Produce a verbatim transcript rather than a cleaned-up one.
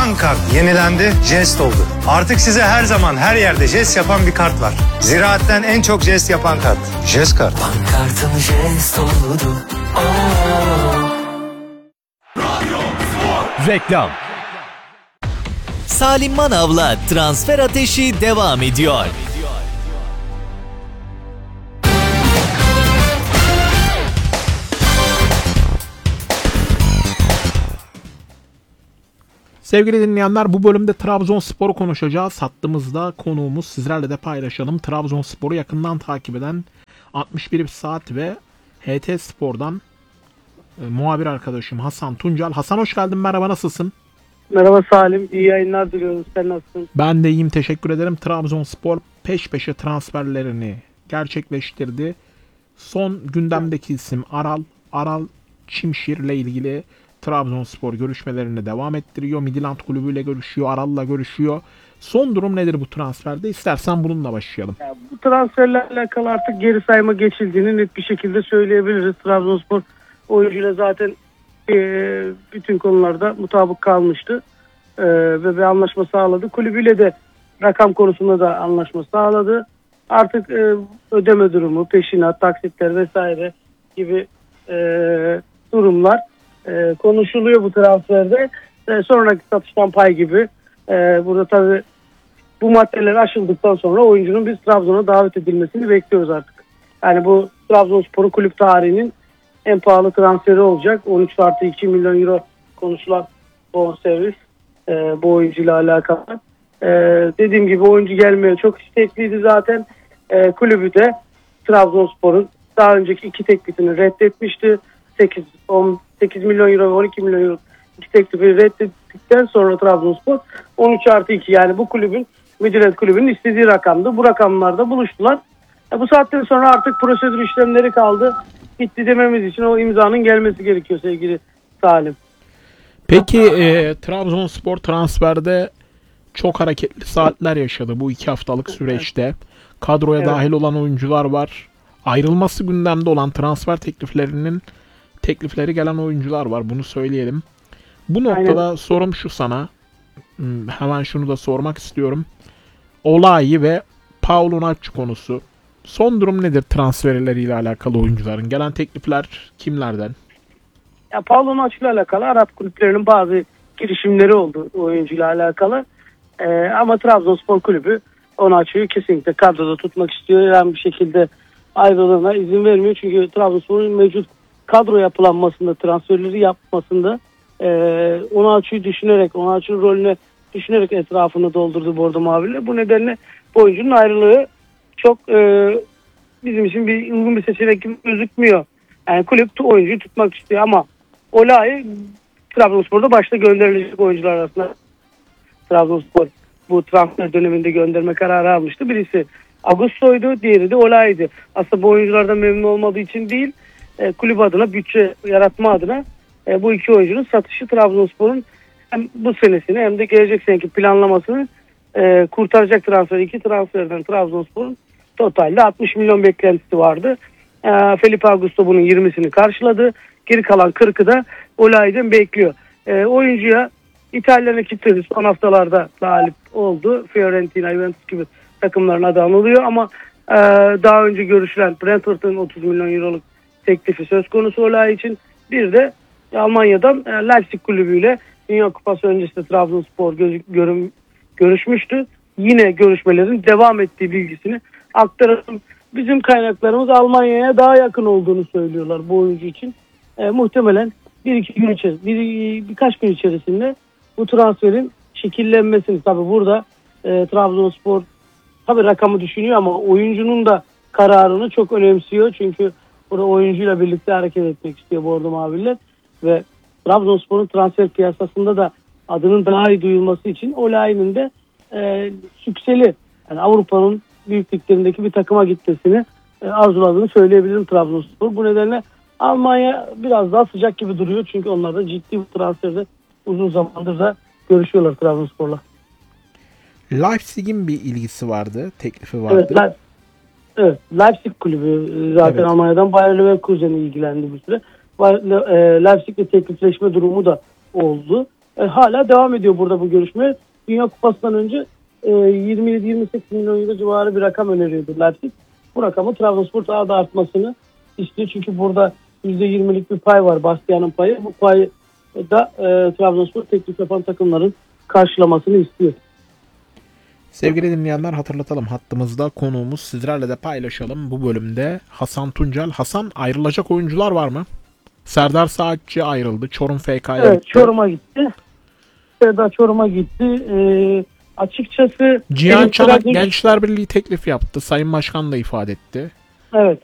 Bankart yenilendi, jest oldu. Artık size her zaman her yerde jest yapan bir kart var. Ziraatten en çok jest yapan kart. Jest kart. Bankartım jest oldu. Reklam. Salim Manav'la Transfer Ateşi devam ediyor. Sevgili dinleyenler, bu bölümde Trabzonspor'u konuşacağız. Hattımızda konuğumuz, sizlerle de paylaşalım. Trabzonspor'u yakından takip eden altmış bir saat ve H T Spor'dan e, muhabir arkadaşım Hasan Tuncal. Hasan, hoş geldin, merhaba, nasılsın? Merhaba Salim, iyi yayınlar diliyoruz. Sen nasılsın? Ben de iyiyim, teşekkür ederim. Trabzonspor peş peşe transferlerini gerçekleştirdi. Son gündemdeki isim Aral. Aral Çimşir ile ilgili Trabzonspor görüşmelerini devam ettiriyor. Midland kulübüyle görüşüyor, Aral'la görüşüyor. Son durum nedir bu transferde? İstersen bununla başlayalım. Ya, bu transferlerle alakalı artık geri sayma geçildiğini net bir şekilde söyleyebiliriz. Trabzonspor oyuncuyla zaten e, bütün konularda mutabık kalmıştı. E, ve bir anlaşma sağladı. Kulübüyle de rakam konusunda da anlaşma sağladı. Artık e, ödeme durumu, peşinat, taksitler vesaire gibi e, durumlar e, konuşuluyor bu transferde. E, sonraki satıştan pay gibi. E, burada tabii bu maddeler aşıldıktan sonra oyuncunun biz Trabzon'a davet edilmesini bekliyoruz artık. Yani bu Trabzonspor'un kulüp tarihinin en pahalı transferi olacak. on üç artı iki milyon euro konuşulan bonservis e, bu oyuncuyla alakalı. E, dediğim gibi oyuncu gelmeye çok istekliydi zaten. E, kulübü de Trabzonspor'un daha önceki iki teklifini reddetmişti. sekiz, on sekiz milyon euro ve on iki milyon euro iki teklifi reddettikten sonra Trabzonspor on üç artı iki, yani bu kulübün, Midland kulübünün istediği rakamdı. Bu rakamlarda buluştular. E, bu saatten sonra artık prosedür işlemleri kaldı. Bitti dememiz için o imzanın gelmesi gerekiyor sevgili Salim. Peki e, Trabzonspor transferde çok hareketli saatler yaşadı bu iki haftalık süreçte. Kadroya evet. dahil olan oyuncular var. Ayrılması gündemde olan transfer tekliflerinin teklifleri gelen oyuncular var. Bunu söyleyelim. Bu noktada Aynen. sorum şu sana. Hemen şunu da sormak istiyorum. Olay ve Paulo Nacho konusu. Son durum nedir transferleriyle alakalı oyuncuların? Gelen teklifler kimlerden? Ya Paulo Nacho ile alakalı Arap kulüplerinin bazı girişimleri oldu oyuncuyla alakalı. Ee, ama Trabzonspor kulübü Nacho'yu kesinlikle kadroda tutmak istiyor. Yani bir şekilde ayrılığına izin vermiyor. Çünkü Trabzonspor'un mevcut kadro yapılanmasında, transferleri yapmasında e, Nacho'yu düşünerek, Nacho'nun rolüne düşünerek etrafını doldurdu Bordo Mavili. Bu nedenle bu oyuncunun ayrılığı çok e, bizim için bir uygun bir seçenek gibi gözükmüyor. Yani kulüp oyuncuyu tutmak istiyor ama Olay Trabzonspor'da başta gönderilecek oyuncular arasında. Trabzonspor bu transfer döneminde gönderme kararı almıştı. Birisi Augusto'ydu, diğeri de Olay'dı. Aslında bu oyunculardan memnun olmadığı için değil, e, kulüp adına, bütçe yaratma adına e, bu iki oyuncunun satışı Trabzonspor'un hem bu senesini hem de gelecek seneki planlamasını e, kurtaracak transfer. İki transferden Trabzonspor'un totalde altmış milyon beklentisi vardı. E, Felipe Augusto bunun yirmisini karşıladı. Geri kalan kırkı da Olay'dan bekliyor. E, oyuncuya İtalyan ekipleri son haftalarda talip oldu. Fiorentina, Juventus gibi takımların adı anılıyor ama e, daha önce görüşülen Brentford'un otuz milyon euroluk teklifi söz konusu Olay için. Bir de Almanya'dan e, Leipzig kulübüyle Dünya Kupası öncesinde Trabzonspor gö- görüm, görüşmüştü. Yine görüşmelerin devam ettiği bilgisini aktaralım. Bizim kaynaklarımız Almanya'ya daha yakın olduğunu söylüyorlar bu oyuncu için. E, muhtemelen bir iki gün içerisinde, bir, birkaç gün içerisinde bu transferin şekillenmesini, tabi burada e, Trabzonspor tabi rakamı düşünüyor ama oyuncunun da kararını çok önemsiyor. Çünkü burada oyuncuyla birlikte hareket etmek istiyor Bordo Maviller ve Trabzonspor'un transfer piyasasında da adının daha iyi duyulması için Olay'ın da e, sükseli, yani Avrupa'nın büyük liglerindeki bir takıma gitmesini e, arzuladığını söyleyebilirim Trabzonspor. Bu nedenle Almanya biraz daha sıcak gibi duruyor çünkü onlar da ciddi bir transferde uzun zamandır da görüşüyorlar Trabzonspor'la. Leipzig'in bir ilgisi vardı, teklifi vardı. Evet, Le- evet Leipzig kulübü zaten evet. Almanya'dan Bayer Leverkusen'e ilgilendi bir süre. Leipzig'le teklifleşme durumu da oldu. E, hala devam ediyor burada bu görüşme. Dünya Kupası'ndan önce e, yirmi yedi yirmi sekiz milyon euro civarı bir rakam öneriyordu Leipzig. Bu rakamı Trabzonspor daha da artmasını istiyor. Çünkü burada yüzde yirmilik bir pay var, Bastian'ın payı. Bu payı da e, Trabzonspor teklif yapan takımların karşılamasını istiyor. Sevgili dinleyenler, hatırlatalım, hattımızda konuğumuz, sizlerle de paylaşalım bu bölümde Hasan Tuncel. Hasan, ayrılacak oyuncular var mı? Serdar Saatçi ayrıldı. Çorum F K'ya Evet, gitti. Çorum'a gitti. Serdar Çorum'a gitti. E, açıkçası Cihan Enis Çanak Kıraç- Gençler Birliği teklif yaptı. Sayın Başkan da ifade etti. Evet,